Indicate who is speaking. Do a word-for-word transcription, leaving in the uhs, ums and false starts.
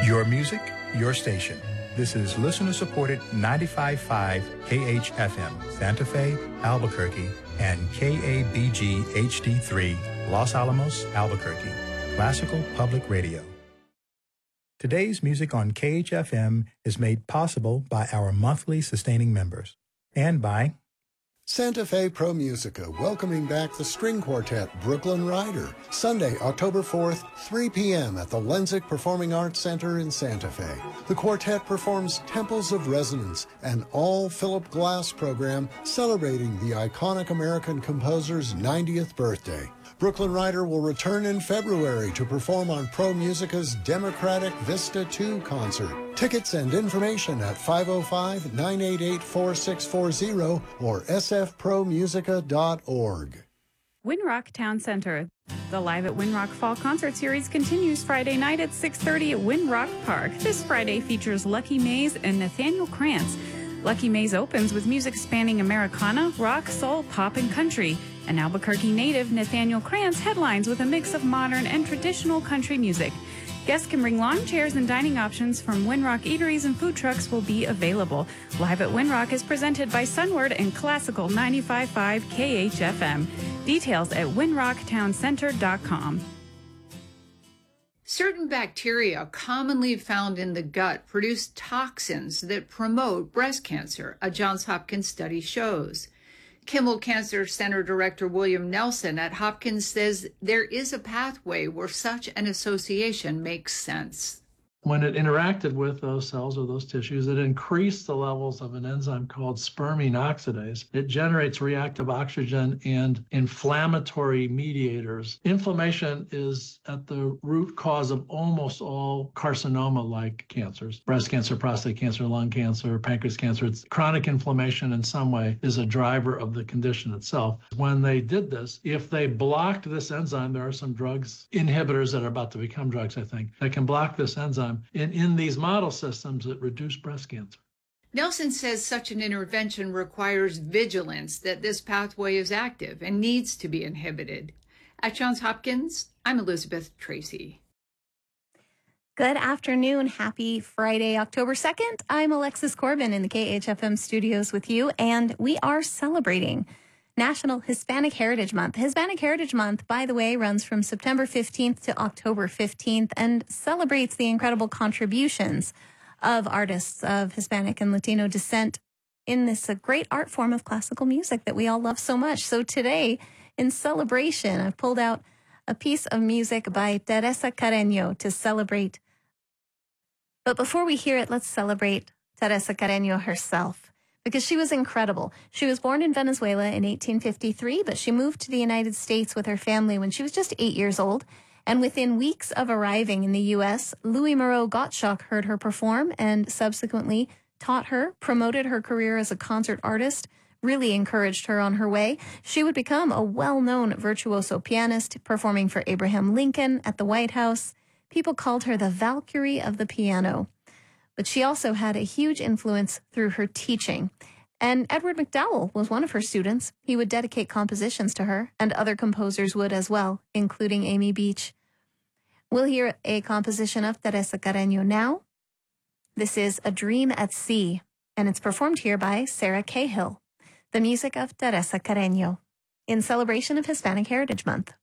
Speaker 1: Your music, your station. This is listener-supported ninety-five point five K H F M, Santa Fe, Albuquerque, and K A B G H D three, Los Alamos, Albuquerque. Classical Public Radio. Today's music on K H F M is made possible by our monthly sustaining members and by
Speaker 2: Santa Fe Pro Musica, welcoming back the string quartet Brooklyn Rider, Sunday, October fourth, three p.m. at the Lenzik Performing Arts Center in Santa Fe. The quartet performs Temples of Resonance, an all-Philip Glass program celebrating the iconic American composer's ninetieth birthday. Brooklyn Rider will return in February to perform on Pro Musica's Democratic Vista two concert. Tickets and information at five oh five, nine eight eight, four six four zero or s f pro musica dot org.
Speaker 3: Winrock Town Center. The Live at Winrock Fall Concert Series continues Friday night at six thirty at Winrock Park. This Friday features Lucky Mays and Nathaniel Krantz. Lucky Mays opens with music spanning Americana, rock, soul, pop, and country. An Albuquerque native, Nathaniel Krantz, headlines with a mix of modern and traditional country music. Guests can bring lawn chairs and dining options from Winrock Eateries, and food trucks will be available. Live at Winrock is presented by Sunward and Classical ninety-five point five K H F M. Details at winrock town center dot com.
Speaker 4: Certain bacteria commonly found in the gut produce toxins that promote breast cancer, a Johns Hopkins study shows. Kimmel Cancer Center Director William Nelson at Hopkins says there is a pathway where such an association makes sense.
Speaker 5: When it interacted with those cells or those tissues, it increased the levels of an enzyme called spermine oxidase. It generates reactive oxygen and inflammatory mediators. Inflammation is at the root cause of almost all carcinoma-like cancers. Breast cancer, prostate cancer, lung cancer, pancreas cancer. It's chronic inflammation in some way is a driver of the condition itself. When they did this, if they blocked this enzyme, there are some drugs, inhibitors that are about to become drugs, I think, that can block this enzyme. And in these model systems, it reduced breast cancer.
Speaker 4: Nelson says such an intervention requires vigilance that this pathway is active and needs to be inhibited. At Johns Hopkins, I'm Elizabeth Tracy.
Speaker 6: Good afternoon. Happy Friday, October second. I'm Alexis Corbin in the K H F M studios with you, and we are celebrating National Hispanic Heritage Month. Hispanic Heritage Month, by the way, runs from September fifteenth to October fifteenth and celebrates the incredible contributions of artists of Hispanic and Latino descent in this uh, great art form of classical music that we all love so much. So today, in celebration, I've pulled out a piece of music by Teresa Carreño to celebrate. But before we hear it, let's celebrate Teresa Carreño herself, because she was incredible. She was born in Venezuela in eighteen fifty-three, but she moved to the United States with her family when she was just eight years old. And within weeks of arriving in the U S, Louis Moreau Gottschalk heard her perform and subsequently taught her, promoted her career as a concert artist, really encouraged her on her way. She would become a well-known virtuoso pianist, performing for Abraham Lincoln at the White House. People called her the Valkyrie of the piano. But she also had a huge influence through her teaching. And Edward McDowell was one of her students. He would dedicate compositions to her, and other composers would as well, including Amy Beach. We'll hear a composition of Teresa Carreño now. This is A Dream at Sea, and it's performed here by Sarah Cahill, the music of Teresa Carreño, in celebration of Hispanic Heritage Month.